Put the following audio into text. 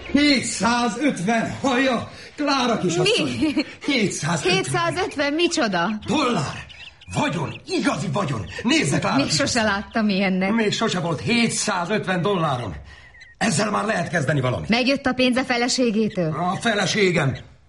750, hallja, Klára kisasszony. Mi? 750. 750 micsoda? Dollár. Vagyon, igazi vagyon. Nézze, Klára Még kisasszony. sose láttam ilyennek. Még sose volt 750 dollárom. Ezzel már lehet kezdeni valamit. Megjött a pénz a feleségétől? A feleségem.